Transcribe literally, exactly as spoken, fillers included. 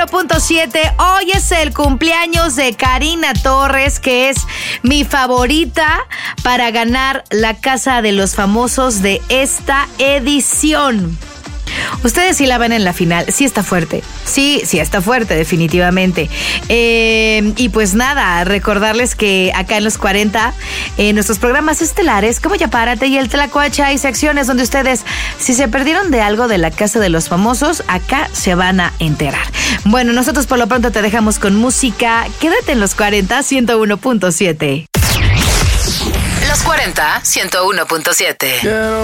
uno punto siete. Hoy es el cumpleaños de Karina Torres, que es mi favorita para ganar la Casa de los Famosos de esta edición. Ustedes sí la ven en la final, sí está fuerte, sí, sí está fuerte definitivamente. Eh, y pues nada, recordarles que acá en los cuarenta, en eh, nuestros programas estelares como Ya Párate y El Tlacuache, hay secciones donde ustedes, si se perdieron de algo de la Casa de los Famosos, acá se van a enterar. Bueno, nosotros por lo pronto te dejamos con música. Quédate en los cuarenta, ciento uno punto siete. Los cuarenta, ciento uno punto siete.